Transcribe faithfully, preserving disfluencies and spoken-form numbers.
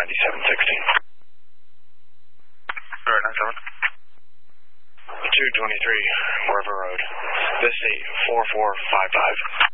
ninety-seven sixty. Alright, nine seven. two twenty-three, River Road. This eight four four five five.